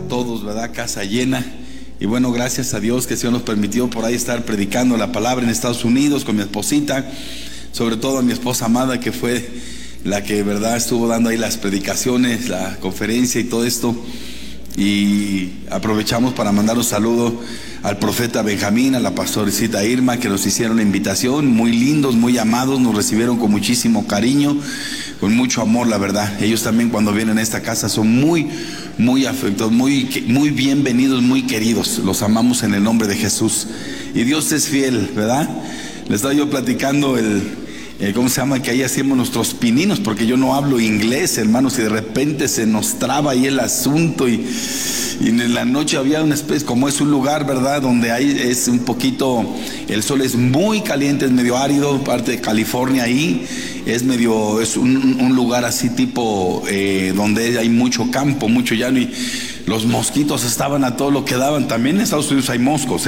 todos, ¿verdad? Casa llena. Y bueno, gracias a Dios que el Señor nos permitió por ahí estar predicando la palabra en Estados Unidos con mi esposita, sobre todo a mi esposa amada, que fue la que, ¿verdad?, estuvo dando ahí las predicaciones, la conferencia y todo esto. Y aprovechamos para mandar un saludo al profeta Benjamín, a la pastorcita Irma, que nos hicieron la invitación. Muy lindos, muy amados, nos recibieron con muchísimo cariño, con mucho amor, la verdad. Ellos también, cuando vienen a esta casa, son muy afectuosos, muy bienvenidos, muy queridos. Los amamos en el nombre de Jesús. Y Dios es fiel, ¿verdad? Les estaba yo platicando ¿cómo se llama? Que ahí hacemos nuestros pininos, porque yo no hablo inglés, hermanos, y de repente se nos traba ahí el asunto y en la noche había una especie, como es un lugar, ¿verdad?, donde ahí es un poquito, el sol es muy caliente, es medio árido, parte de California ahí, es un lugar así tipo, donde hay mucho campo, mucho llano, y los mosquitos estaban a todo lo que daban. También en Estados Unidos hay moscos,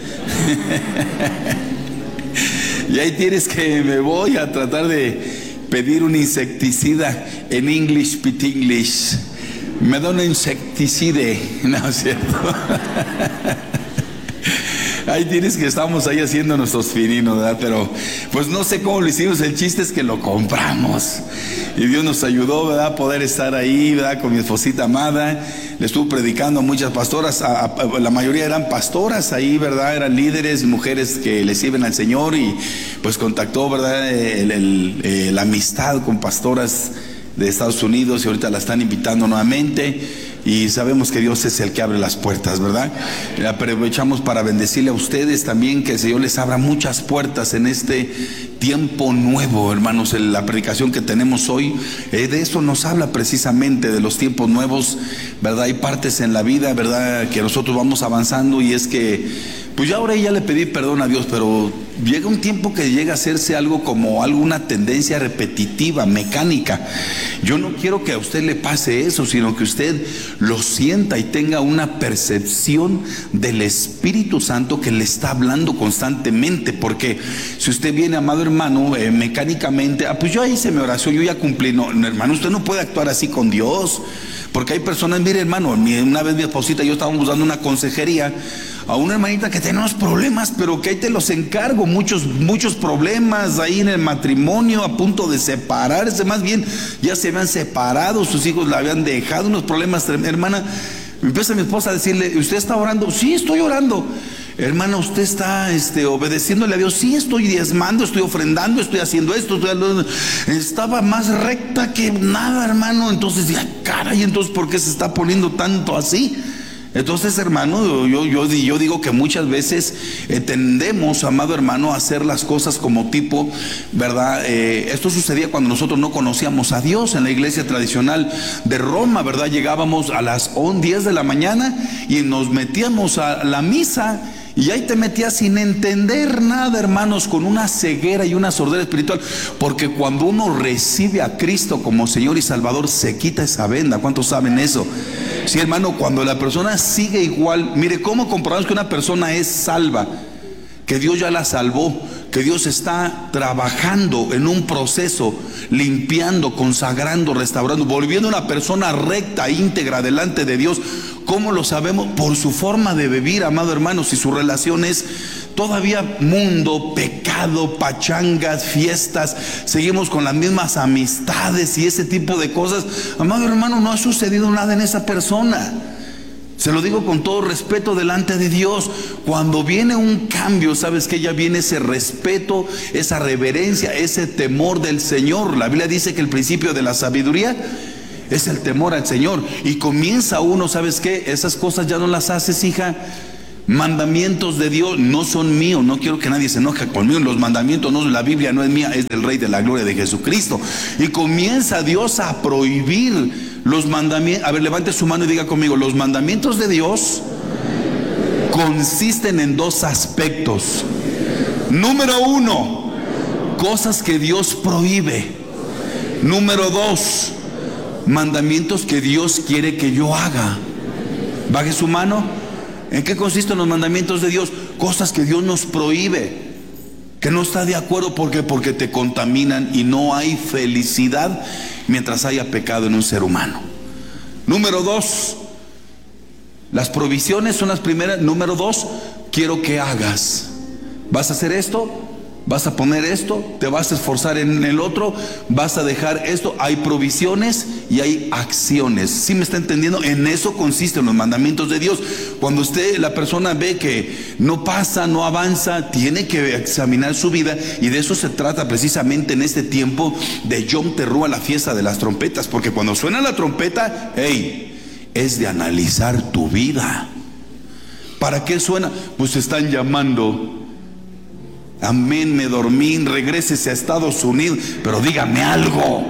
Y ahí tienes que me voy a tratar de pedir un insecticida en English, Pit English. Me da un insecticide, ¿no es cierto? Ahí tienes que estamos ahí haciendo nuestros fininos, ¿verdad? Pero pues no sé cómo lo hicimos, el chiste es que lo compramos. Y Dios nos ayudó, ¿verdad?, a poder estar ahí, ¿verdad?, con mi esposita amada. Le estuvo predicando a muchas pastoras, la mayoría eran pastoras ahí, ¿verdad?, eran líderes, mujeres que le sirven al Señor, y pues contactó, ¿verdad?, la amistad con pastoras de Estados Unidos, y ahorita la están invitando nuevamente. Y sabemos que Dios es el que abre las puertas, ¿verdad? Aprovechamos para bendecirle a ustedes también, que el Señor les abra muchas puertas en este tiempo nuevo, hermanos. La predicación que tenemos hoy, de eso nos habla precisamente, de los tiempos nuevos, ¿verdad? Hay partes en la vida, ¿verdad?, que nosotros vamos avanzando, y es que, pues ya ahora ya le pedí perdón a Dios, pero llega un tiempo que llega a hacerse algo como alguna tendencia repetitiva, mecánica. Yo no quiero que a usted le pase eso, sino que usted lo sienta y tenga una percepción del Espíritu Santo que le está hablando constantemente. Porque si usted viene, amado hermano, mecánicamente, pues yo hice mi oración, yo ya cumplí. No, hermano, usted no puede actuar así con Dios. Porque hay personas, mire hermano, una vez mi esposita y yo estábamos dando una consejería a una hermanita que tenemos problemas, pero que ahí te los encargo, muchos problemas ahí en el matrimonio, a punto de separarse, más bien ya se habían separado, sus hijos la habían dejado, unos problemas tremendos. Hermana, empieza mi esposa a decirle: ¿usted está orando? Sí, estoy orando. Hermana, ¿usted está obedeciéndole a Dios? Sí, estoy diezmando, estoy ofrendando, estoy haciendo esto, estaba más recta que nada, hermano. Entonces, ya, caray, entonces ¿por qué se está poniendo tanto así? Entonces, hermano, yo digo que muchas veces tendemos, amado hermano, a hacer las cosas como tipo, ¿verdad? Esto sucedía cuando nosotros no conocíamos a Dios en la iglesia tradicional de Roma, ¿verdad? Llegábamos a las 10 de la mañana y nos metíamos a la misa. Y ahí te metías sin entender nada, hermanos, con una ceguera y una sordera espiritual. Porque cuando uno recibe a Cristo como Señor y Salvador, se quita esa venda. ¿Cuántos saben eso? Sí, hermano, cuando la persona sigue igual, mire, ¿cómo comprobamos que una persona es salva? Que Dios ya la salvó, que Dios está trabajando en un proceso, limpiando, consagrando, restaurando, volviendo una persona recta, íntegra delante de Dios. ¿Cómo lo sabemos? Por su forma de vivir, amado hermano. Si su relación es todavía mundo, pecado, pachangas, fiestas, seguimos con las mismas amistades y ese tipo de cosas, amado hermano, no ha sucedido nada en esa persona. Se lo digo con todo respeto delante de Dios. Cuando viene un cambio, ¿sabes qué? Ya viene ese respeto, esa reverencia, ese temor del Señor. La Biblia dice que el principio de la sabiduría es el temor al Señor. Y comienza uno, ¿sabes qué? Esas cosas ya no las haces, hija. Mandamientos de Dios no son míos. No quiero que nadie se enoje conmigo. Los mandamientos, no, la Biblia no es mía, es del Rey de la Gloria, de Jesucristo. Y comienza Dios a prohibir los mandamientos. A ver, levante su mano y diga conmigo: los mandamientos de Dios consisten en dos aspectos. Número 1, cosas que Dios prohíbe. Número 2, mandamientos que Dios quiere que yo haga. Baje su mano. ¿En qué consisten los mandamientos de Dios? Cosas que Dios nos prohíbe, que no está de acuerdo. ¿Por qué? Porque te contaminan y no hay felicidad mientras haya pecado en un ser humano. Número 2, Las provisiones son las primeras. Número 2, quiero que hagas. ¿Vas a hacer esto? ¿Vas a poner esto? ¿Te vas a esforzar en el otro? ¿Vas a dejar esto? Hay provisiones y hay acciones. ¿Sí me está entendiendo? En eso consisten los mandamientos de Dios. Cuando la persona ve que no pasa, no avanza, tiene que examinar su vida. Y de eso se trata precisamente en este tiempo de Yom Teruah, la fiesta de las trompetas. Porque cuando suena la trompeta, es de analizar tu vida. ¿Para qué suena? Pues están llamando. Amén, me dormí, regrésese a Estados Unidos, pero dígame algo.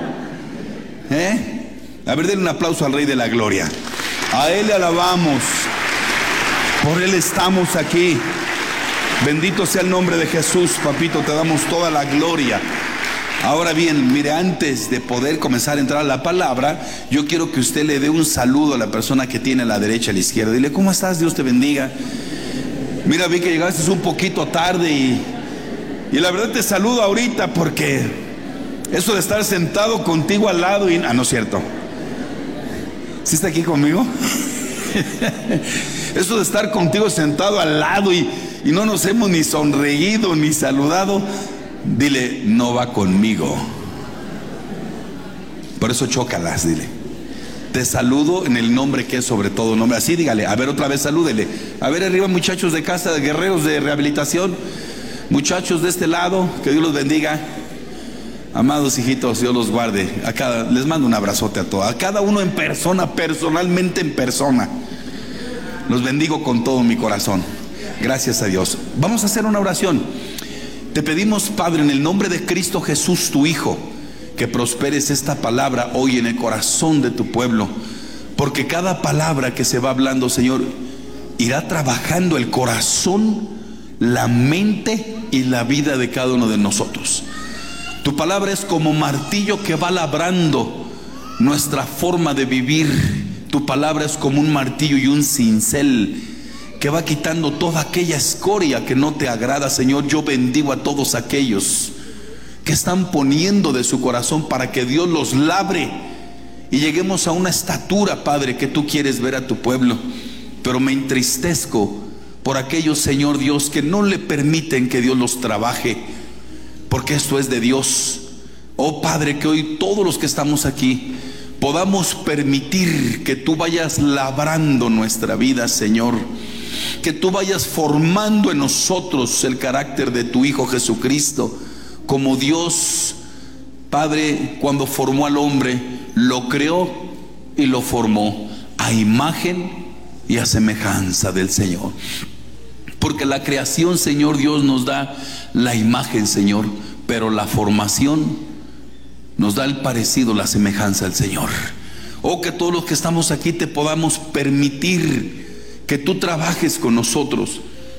A ver, denle un aplauso al Rey de la Gloria. A Él le alabamos. Por Él estamos aquí. Bendito sea el nombre de Jesús, papito, te damos toda la gloria. Ahora bien, mire, antes de poder comenzar a entrar a la palabra, yo quiero que usted le dé un saludo a la persona que tiene a la derecha, a la izquierda. Dile, ¿cómo estás? Dios te bendiga. Mira, vi que llegaste un poquito tarde y la verdad te saludo ahorita porque eso de estar sentado contigo al lado y... no es cierto. ¿Sí está aquí conmigo? Eso de estar contigo sentado al lado y no nos hemos ni sonreído ni saludado, dile, no va conmigo. Por eso chócalas, dile. Te saludo en el nombre que es sobre todo nombre. Así dígale, a ver otra vez salúdele. A ver arriba muchachos de casa, de guerreros de rehabilitación. Muchachos de este lado, que Dios los bendiga. Amados hijitos, Dios los guarde. Les mando un abrazote a todos. A cada uno en persona, personalmente en persona. Los bendigo con todo mi corazón. Gracias a Dios. Vamos a hacer una oración. Te pedimos, Padre, en el nombre de Cristo Jesús, tu Hijo, que prosperes esta palabra hoy en el corazón de tu pueblo. Porque cada palabra que se va hablando, Señor, irá trabajando el corazón, la mente y la vida de cada uno de nosotros. Tu palabra es como martillo que va labrando nuestra forma de vivir. Tu palabra es como un martillo y un cincel que va quitando toda aquella escoria que no te agrada. Señor, yo bendigo a todos aquellos que están poniendo de su corazón para que Dios los labre y lleguemos a una estatura, Padre, que tú quieres ver a tu pueblo. Pero me entristezco por aquellos, Señor Dios, que no le permiten que Dios los trabaje, porque esto es de Dios. Oh Padre, que hoy todos los que estamos aquí podamos permitir que tú vayas labrando nuestra vida, Señor, que tú vayas formando en nosotros el carácter de tu Hijo Jesucristo, como Dios, Padre, cuando formó al hombre, lo creó y lo formó a imagen y a semejanza del Señor. Porque la creación, Señor Dios, nos da la imagen, Señor, pero la formación nos da el parecido, la semejanza al Señor. Oh, que todos los que estamos aquí te podamos permitir que tú trabajes con nosotros,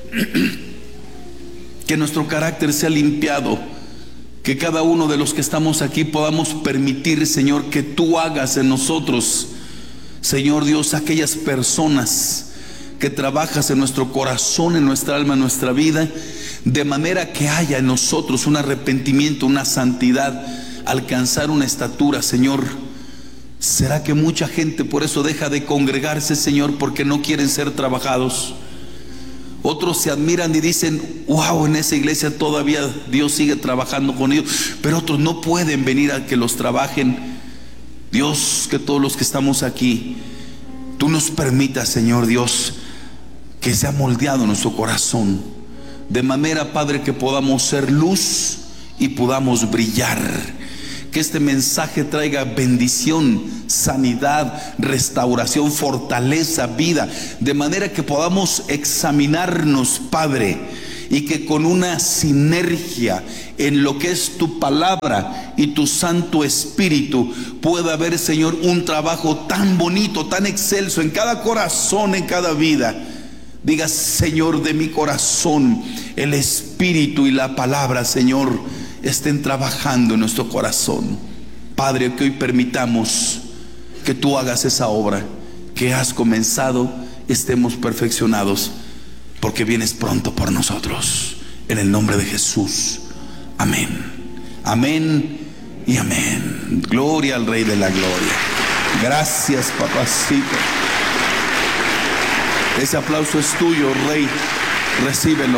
que nuestro carácter sea limpiado, que cada uno de los que estamos aquí podamos permitir, Señor, que tú hagas en nosotros, Señor Dios, aquellas personas que trabajas en nuestro corazón, en nuestra alma, en nuestra vida, de manera que haya en nosotros un arrepentimiento, una santidad, alcanzar una estatura, Señor. ¿Será que mucha gente por eso deja de congregarse, Señor, porque no quieren ser trabajados? Otros se admiran y dicen, wow, en esa iglesia todavía Dios sigue trabajando con ellos, pero otros no pueden venir a que los trabajen. Dios, que todos los que estamos aquí, tú nos permitas, Señor Dios, que sea moldeado nuestro corazón, de manera, Padre, que podamos ser luz y podamos brillar. Que este mensaje traiga bendición, sanidad, restauración, fortaleza, vida, de manera que podamos examinarnos, Padre, y que con una sinergia en lo que es tu palabra y tu Santo Espíritu pueda haber, Señor, un trabajo tan bonito, tan excelso en cada corazón, en cada vida. Diga, Señor, de mi corazón, el Espíritu y la palabra, Señor, estén trabajando en nuestro corazón. Padre, que hoy permitamos que tú hagas esa obra que has comenzado, estemos perfeccionados, porque vienes pronto por nosotros. En el nombre de Jesús. Amén. Amén y amén. Gloria al Rey de la Gloria. Gracias, papacito. Ese aplauso es tuyo, Rey. Recíbelo.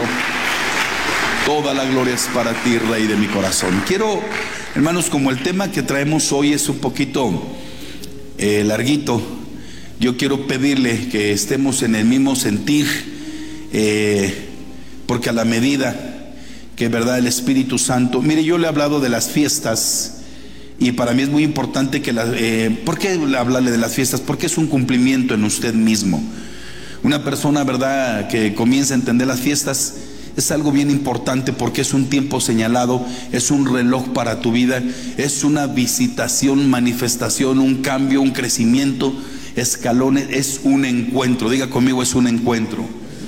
Toda la gloria es para ti, Rey de mi corazón. Quiero, hermanos, como el tema que traemos hoy es un poquito larguito, yo quiero pedirle que estemos en el mismo sentir, porque a la medida que, verdad, el Espíritu Santo, mire, yo le he hablado de las fiestas, y para mí es muy importante que ¿por qué hablarle de las fiestas? Porque es un cumplimiento en usted mismo. Una persona, verdad, que comienza a entender las fiestas es algo bien importante, porque es un tiempo señalado, es un reloj para tu vida, es una visitación, manifestación, un cambio, un crecimiento, escalones, es un encuentro. Diga conmigo, es un encuentro.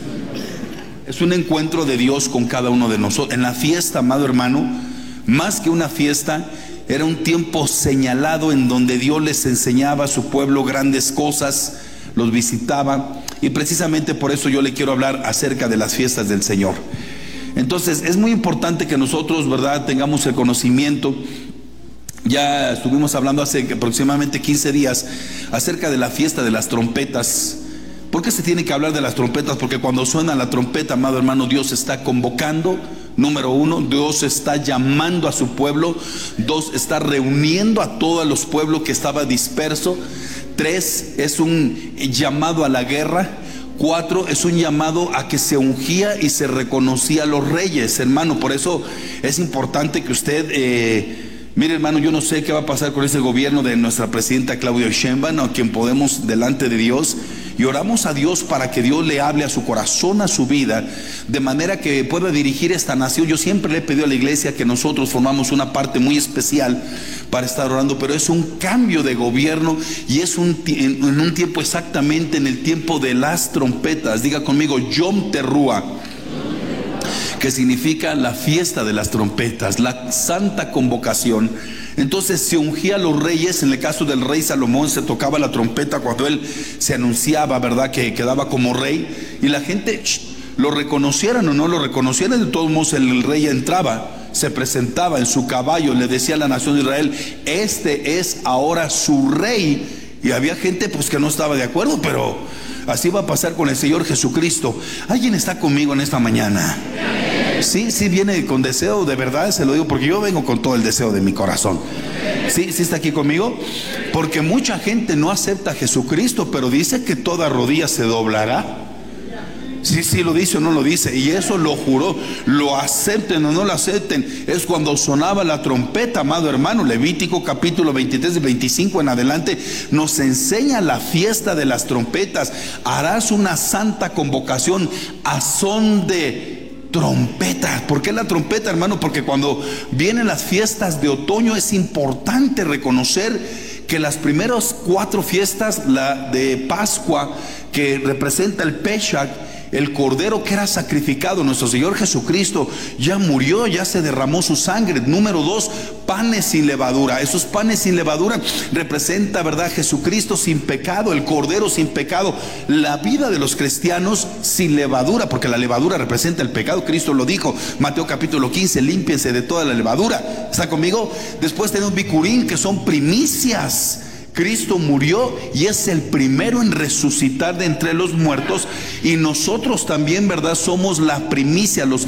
Es un encuentro de Dios con cada uno de nosotros. En la fiesta, amado hermano, más que una fiesta, era un tiempo señalado en donde Dios les enseñaba a su pueblo grandes cosas, los visitaba, y precisamente por eso yo le quiero hablar acerca de las fiestas del Señor. Entonces es muy importante que nosotros, verdad, tengamos el conocimiento. Ya estuvimos hablando hace aproximadamente 15 días acerca de la fiesta de las trompetas. ¿Por qué se tiene que hablar de las trompetas? Porque cuando suena la trompeta, amado hermano, Dios está convocando. Número uno, Dios está llamando a su pueblo. Dos, está reuniendo a todos los pueblos que estaban dispersos. Tres, es un llamado a la guerra. Cuatro, es un llamado a que se ungía y se reconocía a los reyes, hermano. Por eso es importante que usted, mire, hermano, yo no sé qué va a pasar con ese gobierno de nuestra presidenta Claudia Sheinbaum, a quien podemos delante de Dios, y oramos a Dios para que Dios le hable a su corazón, a su vida, de manera que pueda dirigir esta nación. Yo siempre le he pedido a la iglesia que nosotros formamos una parte muy especial para estar orando, pero es un cambio de gobierno, y es en un tiempo exactamente en el tiempo de las trompetas. Diga conmigo, Yom Teruah, que significa la fiesta de las trompetas, la santa convocación. Entonces se ungía a los reyes. En el caso del rey Salomón, se tocaba la trompeta cuando él se anunciaba, verdad, que quedaba como rey, y la gente, lo reconocieran o no lo reconocieran, de todos modos el rey entraba, se presentaba en su caballo, le decía a la nación de Israel: este es ahora su rey. Y había gente pues que no estaba de acuerdo, pero así va a pasar con el Señor Jesucristo. ¿Alguien está conmigo en esta mañana? Sí, sí viene con deseo, de verdad se lo digo, porque yo vengo con todo el deseo de mi corazón. Sí, sí está aquí conmigo. Porque mucha gente no acepta a Jesucristo, pero dice que toda rodilla se doblará. Sí, sí lo dice o no lo dice, y eso lo juró. Lo acepten o no lo acepten, es cuando sonaba la trompeta, amado hermano. Levítico capítulo 23 y 25 en adelante nos enseña la fiesta de las trompetas. Harás una santa convocación a son de trompeta. ¿Por qué la trompeta, hermano? Porque cuando vienen las fiestas de otoño es importante reconocer que las primeras 4 fiestas, la de Pascua, que representa el Pesach, el cordero que era sacrificado, nuestro Señor Jesucristo ya murió, ya se derramó su sangre. Número 2, panes sin levadura. Esos panes sin levadura representa, verdad, Jesucristo sin pecado, el cordero sin pecado, la vida de los cristianos sin levadura, porque la levadura representa el pecado. Cristo lo dijo, Mateo capítulo 15, límpiense de toda la levadura. ¿Está conmigo? Después tenemos bicurín, que son primicias. Cristo murió y es el primero en resucitar de entre los muertos, y nosotros también, verdad, somos la primicia. Los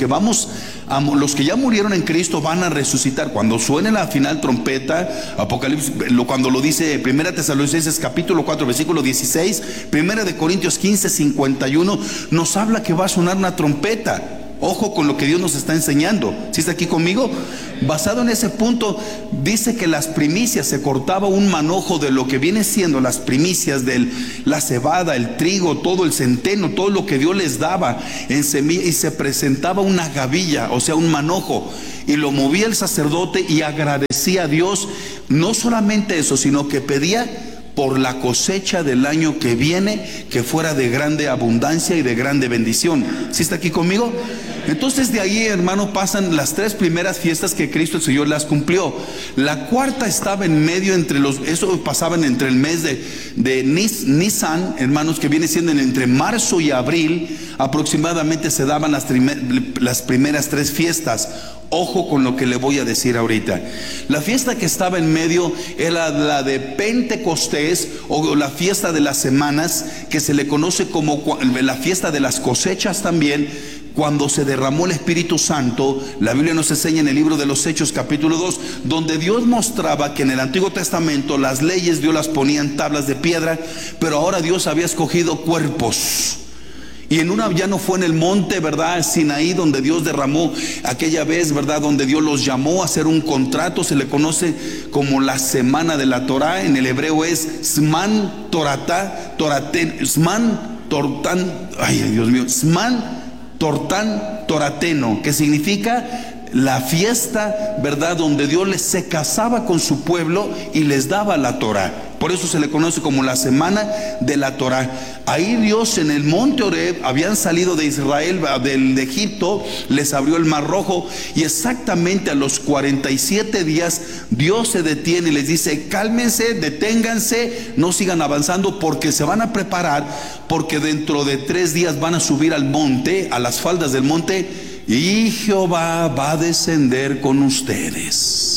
que ya murieron en Cristo van a resucitar cuando suene la final trompeta. Apocalipsis, cuando lo dice 1 Tesalonicenses capítulo 4 versículo 16, 1 de Corintios 15, 51, nos habla que va a sonar una trompeta. Ojo con lo que Dios nos está enseñando. ¿Sí está aquí conmigo? Basado en ese punto, dice que las primicias, se cortaba un manojo de lo que viene siendo las primicias de la cebada, el trigo, todo el centeno, todo lo que Dios les daba en semilla, y se presentaba una gavilla, o sea, un manojo, y lo movía el sacerdote y agradecía a Dios. No solamente eso, sino que pedía por la cosecha del año que viene, que fuera de grande abundancia y de grande bendición. ¿Sí está aquí conmigo? Entonces de ahí, hermano, pasan las 3 primeras fiestas que Cristo el Señor las cumplió. La cuarta estaba en medio eso pasaban entre el mes de Nisan, hermanos, que viene siendo entre marzo y abril. Aproximadamente se daban las primeras 3 fiestas. Ojo con lo que le voy a decir ahorita. La fiesta que estaba en medio era la de Pentecostés, o la fiesta de las semanas, que se le conoce como la fiesta de las cosechas también, cuando se derramó el Espíritu Santo. La Biblia nos enseña en el libro de los Hechos capítulo 2, donde Dios mostraba que en el Antiguo Testamento las leyes Dios las ponía en tablas de piedra, pero ahora Dios había escogido cuerpos. Y en una, ya no fue en el monte, ¿verdad?, Sinaí, donde Dios derramó aquella vez, ¿verdad?, donde Dios los llamó a hacer un contrato. Se le conoce como la semana de la Torá. En el hebreo es Zman Toratá, Toraten, Zman Tortán, ay Dios mío, Zman Tortán Torateno, que significa la fiesta, ¿verdad?, donde Dios se casaba con su pueblo y les daba la Torá. Por eso se le conoce como la semana de la Torá. Ahí Dios en el monte Horeb, habían salido de Israel, de Egipto, les abrió el mar Rojo, y exactamente a los 47 días Dios se detiene y les dice: cálmense, deténganse, no sigan avanzando, porque se van a preparar, porque dentro de 3 días van a subir al monte, a las faldas del monte, y Jehová va a descender con ustedes.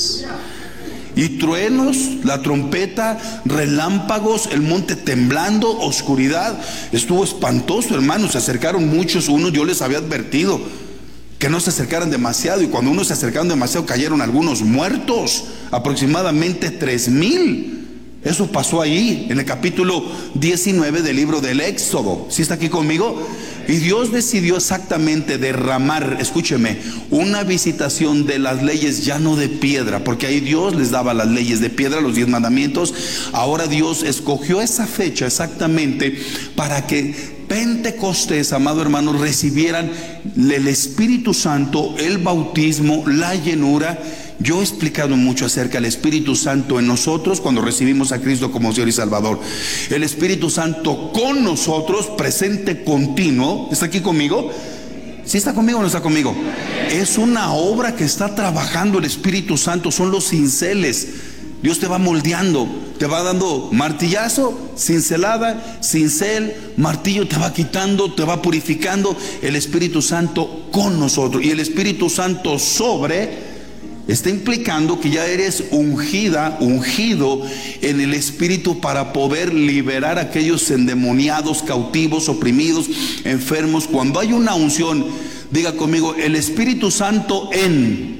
Y truenos, la trompeta, relámpagos, el monte temblando, oscuridad. Estuvo espantoso, hermanos. Se acercaron muchos. Unos, yo les había advertido que no se acercaran demasiado, y cuando unos se acercaron demasiado cayeron algunos muertos, aproximadamente 3,000. Eso pasó ahí en el capítulo 19 del libro del Éxodo. ¿Sí está aquí conmigo? Y Dios decidió exactamente derramar, escúcheme, una visitación de las leyes, ya no de piedra, porque ahí Dios les daba las leyes de piedra, los 10 mandamientos. Ahora Dios escogió esa fecha exactamente para que Pentecostés, amado hermano, recibieran el Espíritu Santo, el bautismo, la llenura. Yo he explicado mucho acerca del Espíritu Santo en nosotros cuando recibimos a Cristo como Señor y Salvador. El Espíritu Santo con nosotros, presente continuo. ¿Está aquí conmigo? ¿Sí está conmigo o no está conmigo? Es una obra que está trabajando el Espíritu Santo. Son los cinceles. Dios te va moldeando, te va dando martillazo, cincelada, cincel, martillo, te va quitando, te va purificando. El Espíritu Santo con nosotros. Y el Espíritu Santo sobre está implicando que ya eres ungida, ungido en el Espíritu para poder liberar a aquellos endemoniados, cautivos, oprimidos, enfermos. Cuando hay una unción, diga conmigo: el Espíritu Santo en,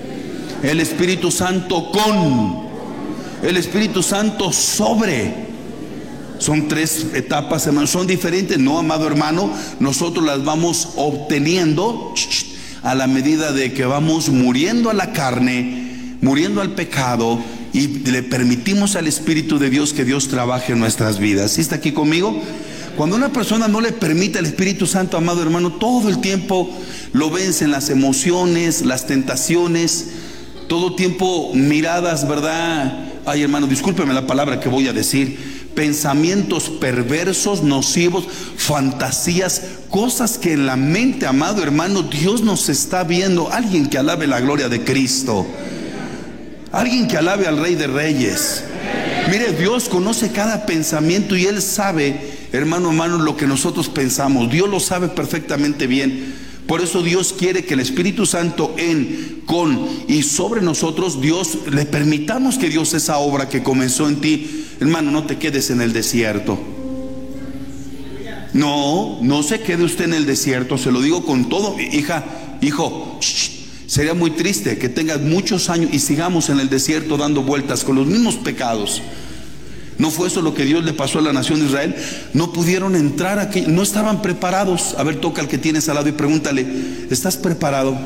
el Espíritu Santo con, el Espíritu Santo sobre. Son 3 etapas, hermano. Son diferentes, no, amado hermano. Nosotros las vamos obteniendo a la medida de que vamos muriendo a la carne, muriendo al pecado, y le permitimos al Espíritu de Dios que Dios trabaje en nuestras vidas. ¿Sí está aquí conmigo? Cuando una persona no le permite al Espíritu Santo, amado hermano, todo el tiempo lo vencen las emociones, las tentaciones, todo tiempo miradas, ¿verdad? Ay, hermano, discúlpeme la palabra que voy a decir. Pensamientos perversos, nocivos, fantasías, cosas que en la mente, amado hermano, Dios nos está viendo. Alguien que alabe la gloria de Cristo, alguien que alabe al Rey de Reyes. Mire, Dios conoce cada pensamiento y Él sabe, hermano, lo que nosotros pensamos. Dios lo sabe perfectamente bien. Por eso Dios quiere que el Espíritu Santo en, con y sobre nosotros, Dios, le permitamos que Dios, esa obra que comenzó en ti. Hermano, no te quedes en el desierto. No se quede usted en el desierto. Se lo digo con todo. Hija, hijo, sería muy triste que tengas muchos años y sigamos en el desierto dando vueltas con los mismos pecados. ¿No fue eso lo que Dios le pasó a la nación de Israel? No pudieron entrar aquí, no estaban preparados. A ver, toca al que tienes al lado y pregúntale: ¿estás preparado?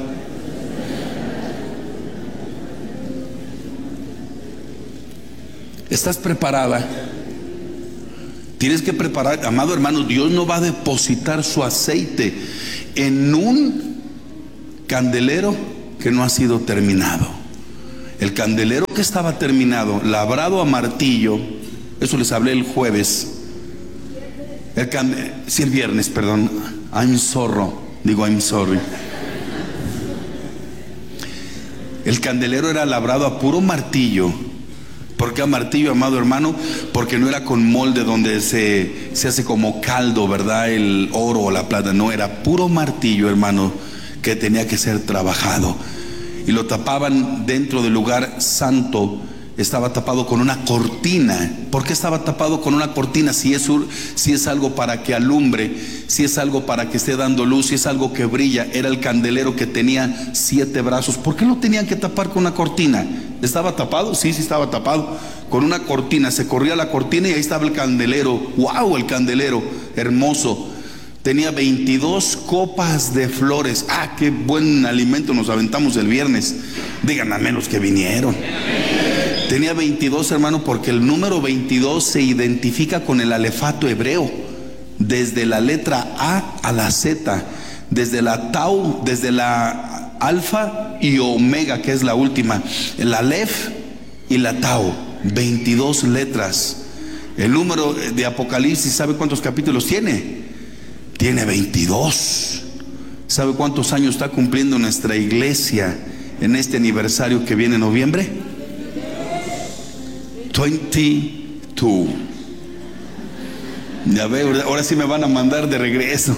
¿Estás preparada? Tienes que preparar, amado hermano. Dios no va a depositar su aceite en un candelero que no ha sido terminado. El candelero que estaba terminado, labrado a martillo, eso les hablé el jueves. El viernes, perdón. I'm sorry. El candelero era labrado a puro martillo. ¿Por qué a martillo, amado hermano? Porque no era con molde donde se hace como caldo, ¿verdad? El oro o la plata. No, era puro martillo, hermano, que tenía que ser trabajado. y lo tapaban dentro del lugar santo. Estaba tapado con una cortina. ¿Por qué estaba tapado con una cortina? Si es algo para que alumbre, si es algo para que esté dando luz, si es algo que brilla. Era el candelero que tenía 7 brazos. ¿Por qué lo tenían que tapar con una cortina? ¿Estaba tapado? Sí, estaba tapado con una cortina. Se corría la cortina y ahí estaba el candelero. ¡Wow! El candelero, hermoso. Tenía 22 copas de flores. ¡Ah, qué buen alimento nos aventamos el viernes! Digan amén los que vinieron. Tenía 22, hermano, porque el número 22 se identifica con el alefato hebreo. Desde la letra A a la Z, desde la Tau, desde la Alfa y Omega, que es la última, el Aleph y la Tau, 22 letras. El número de Apocalipsis, ¿sabe cuántos capítulos tiene? Tiene 22. ¿Sabe cuántos años está cumpliendo nuestra iglesia en este aniversario que viene en noviembre? 22. Ya veo, ahora sí me van a mandar de regreso.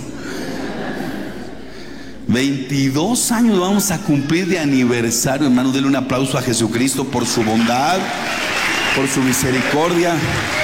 22 años vamos a cumplir de aniversario, hermano. Denle un aplauso a Jesucristo por su bondad, por su misericordia.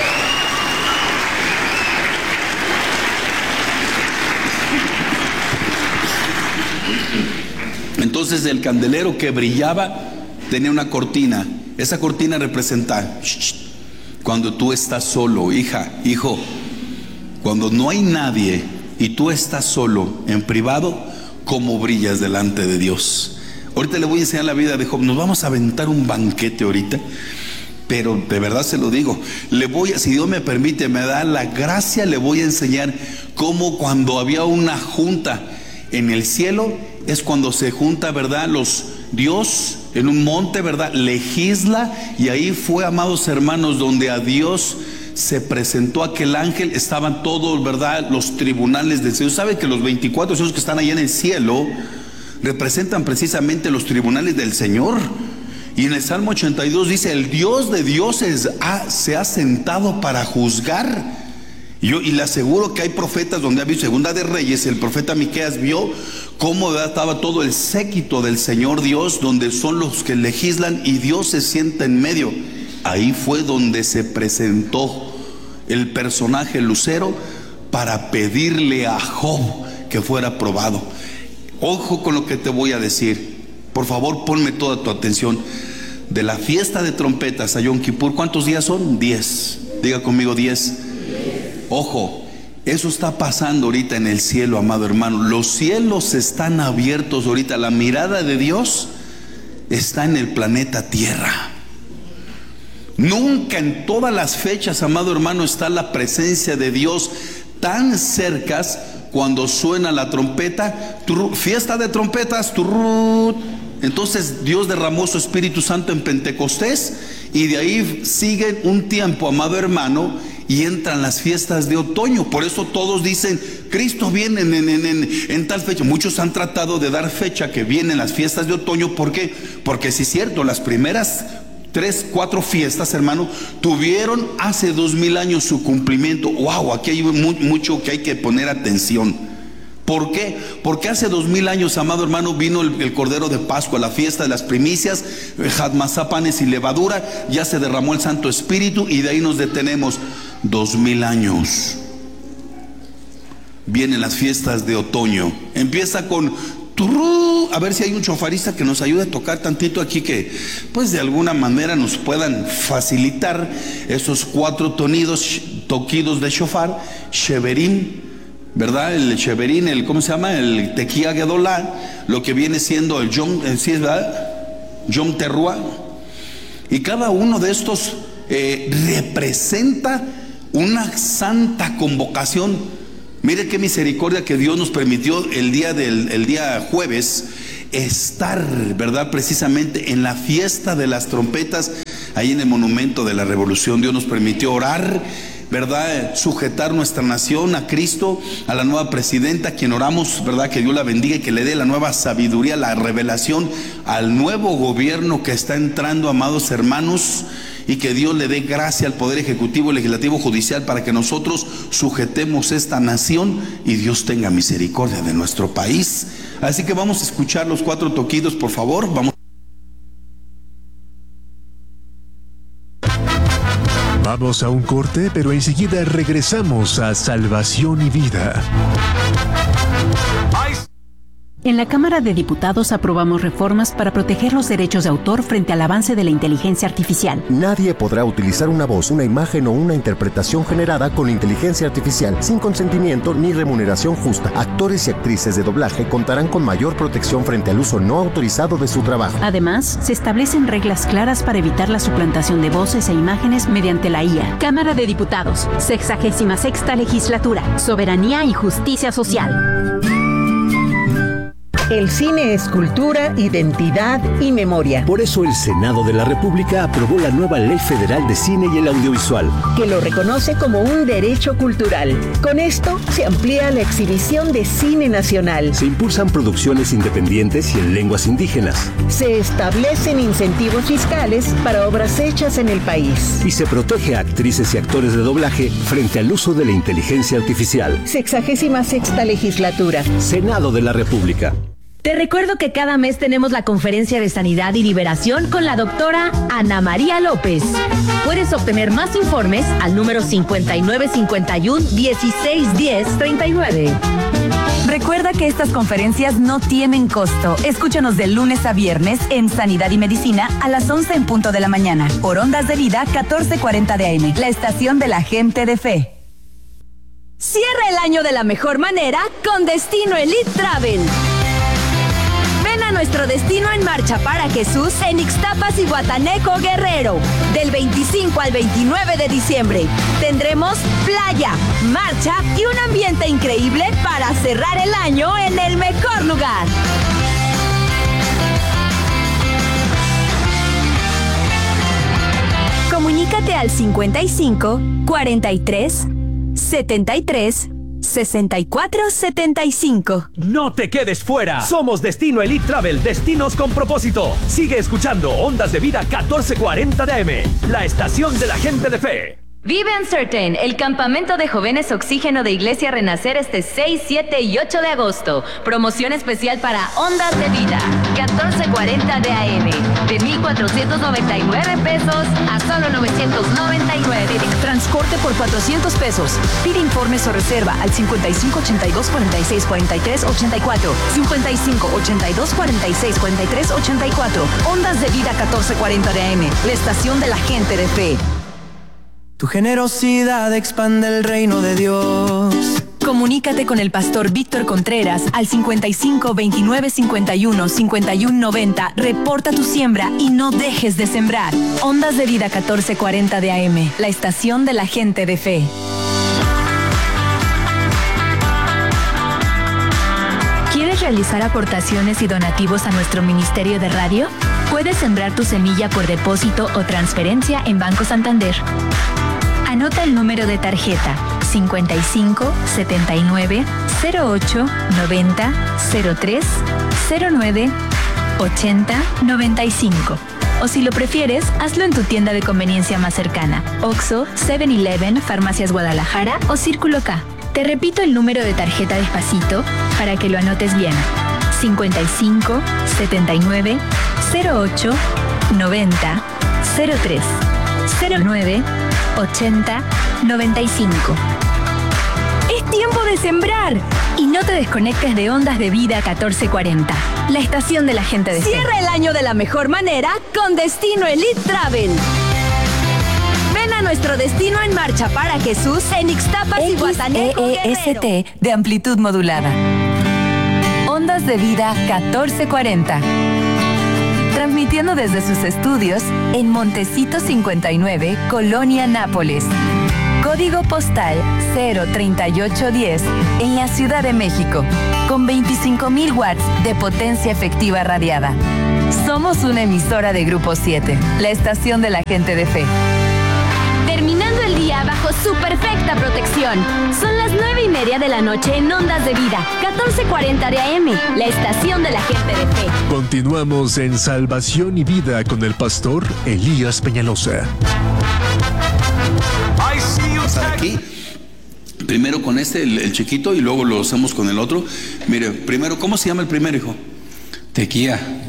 Entonces el candelero que brillaba tenía una cortina. Esa cortina representa cuando tú estás solo, hija, hijo, cuando no hay nadie y tú estás solo en privado, cómo brillas delante de Dios. Ahorita le voy a enseñar la vida de Job. Nos vamos a aventar un banquete ahorita, pero de verdad se lo digo, si Dios me permite, me da la gracia, le voy a enseñar cómo cuando había una junta en el cielo, es cuando se junta, ¿verdad? Dios en un monte, ¿verdad? Legisla, y ahí fue, amados hermanos, donde a Dios se presentó aquel ángel. Estaban todos, ¿verdad?, los tribunales del cielo. ¿Sabe que los 24 sellos que están allá en el cielo representan precisamente los tribunales del Señor? Y en el Salmo 82 dice: el Dios de dioses se ha sentado para juzgar. Y le aseguro que hay profetas donde ha visto, Segunda de Reyes, el profeta Miqueas vio cómo estaba todo el séquito del Señor Dios, donde son los que legislan y Dios se sienta en medio. Ahí fue donde se presentó el personaje lucero para pedirle a Job que fuera probado. Ojo con lo que te voy a decir. Por favor, ponme toda tu atención. De la fiesta de trompetas a Yom Kippur, ¿cuántos días son? 10. Diga conmigo 10. Ojo, eso está pasando ahorita en el cielo, amado hermano. Los cielos están abiertos ahorita. La mirada de Dios está en el planeta Tierra. Nunca en todas las fechas, amado hermano, está la presencia de Dios tan cerca. Cuando suena la trompeta, fiesta de trompetas, entonces Dios derramó su Espíritu Santo en Pentecostés, y de ahí sigue un tiempo, amado hermano, y entran las fiestas de otoño. Por eso todos dicen: Cristo viene en tal fecha. Muchos han tratado de dar fecha que vienen las fiestas de otoño. ¿Por qué? Porque sí es cierto, las primeras 3, 4 fiestas, hermano, tuvieron hace 2000 años su cumplimiento. Wow, aquí hay mucho que hay que poner atención. ¿Por qué? Porque hace 2000 años, amado hermano, vino el Cordero de Pascua, la fiesta de las primicias, Hadmasá, panes y levadura. Ya se derramó el Santo Espíritu, y de ahí nos detenemos. 2000 años. Vienen las fiestas de otoño. Empieza con turrú. A ver si hay un chofarista que nos ayude a tocar tantito aquí, que pues de alguna manera nos puedan facilitar esos 4 toquidos de shofar. Sheverim, ¿verdad? El Sheverín, ¿cómo se llama? El Tequía Gedolá, lo que viene siendo el Yom, ¿sí es verdad? Yom Teruah. Y cada uno de estos representa una santa convocación. Mire qué misericordia que Dios nos permitió el día jueves estar, ¿verdad?, precisamente en la fiesta de las trompetas, ahí en el monumento de la Revolución. Dios nos permitió orar, ¿verdad?, sujetar nuestra nación a Cristo, a la nueva presidenta, a quien oramos, ¿verdad?, que Dios la bendiga y que le dé la nueva sabiduría, la revelación al nuevo gobierno que está entrando, amados hermanos, y que Dios le dé gracia al Poder Ejecutivo, Legislativo, Judicial, para que nosotros sujetemos esta nación y Dios tenga misericordia de nuestro país. Así que vamos a escuchar los 4 toquidos, por favor. Vamos. Vamos a un corte, pero enseguida regresamos a Salvación y Vida. En la Cámara de Diputados aprobamos reformas para proteger los derechos de autor frente al avance de la inteligencia artificial. Nadie podrá utilizar una voz, una imagen o una interpretación generada con inteligencia artificial sin consentimiento ni remuneración justa. Actores y actrices de doblaje contarán con mayor protección frente al uso no autorizado de su trabajo. Además, se establecen reglas claras para evitar la suplantación de voces e imágenes mediante la IA. Cámara de Diputados, 66ª Legislatura, Soberanía y Justicia Social. El cine es cultura, identidad y memoria. Por eso el Senado de la República aprobó la nueva Ley Federal de Cine y el Audiovisual, que lo reconoce como un derecho cultural. Con esto se amplía la exhibición de cine nacional. Se impulsan producciones independientes y en lenguas indígenas. Se establecen incentivos fiscales para obras hechas en el país. Y se protege a actrices y actores de doblaje frente al uso de la inteligencia artificial. 66ª Legislatura. Senado de la República. Te recuerdo que cada mes tenemos la conferencia de Sanidad y Liberación con la doctora Ana María López. Puedes obtener más informes al número 5951-1610-39. Recuerda que estas conferencias no tienen costo. Escúchanos de lunes a viernes en Sanidad y Medicina a las 11 en punto de la mañana. Por Ondas de Vida 1440 de AM, la estación de la gente de fe. Cierra el año de la mejor manera con Destino Elite Travel. Ven a nuestro destino en marcha para Jesús en Ixtapas y Guataneco, Guerrero. Del 25 al 29 de diciembre. Tendremos playa, marcha y un ambiente increíble para cerrar el año en el mejor lugar. Comunícate al 55 43 73 6475. No te quedes fuera. Somos Destino Elite Travel, destinos con propósito. Sigue escuchando Ondas de Vida 1440 de AM, la estación de la gente de fe. Vive Uncertain, el campamento de jóvenes oxígeno de Iglesia Renacer este 6, 7 y 8 de agosto. Promoción especial para Ondas de Vida, 1440 de AM, de 1,499 pesos a solo 999. Transporte por 400 pesos. Pide informes o reserva al 55 82 46 43 84. 55 82 46 43 84. Ondas de Vida 1440 de AM, la estación de la gente de fe. Tu generosidad expande el reino de Dios. Comunícate con el pastor Víctor Contreras al 55 29 51 51 90. Reporta tu siembra y no dejes de sembrar. Ondas de Vida 1440 de AM, la estación de la gente de fe. ¿Quieres realizar aportaciones y donativos a nuestro ministerio de radio? Puedes sembrar tu semilla por depósito o transferencia en Banco Santander. Anota el número de tarjeta 55 79 08 90 03 09 80 95. O si lo prefieres, hazlo en tu tienda de conveniencia más cercana: Oxxo, 7-Eleven, Farmacias Guadalajara o Círculo K. Te repito el número de tarjeta despacito para que lo anotes bien: 55 79 08 90 03 09 80 95. Es tiempo de sembrar y no te desconectes de Ondas de Vida 1440, la estación de la gente de fe. Cierra el año de la mejor manera con Destino Elite Travel. Ven a nuestro destino en marcha para Jesús en Ixtapas y Guataneco, Guerrero. De amplitud modulada. Ondas de Vida 1440. Transmitiendo desde sus estudios en Montecito 59, Colonia Nápoles. Código postal 03810 en la Ciudad de México, con 25,000 watts de potencia efectiva radiada. Somos una emisora de Grupo 7, la estación de la gente de fe. Terminando el día bajo su perfecta protección. Son las 9:30 de la noche en Ondas de Vida, 1440 de AM, la estación de la gente de fe. Continuamos en Salvación y Vida con el pastor Elías Peñalosa. Aquí, primero con el chiquito, y luego lo hacemos con el otro. Mire, primero, ¿cómo se llama el primer hijo? Tequía.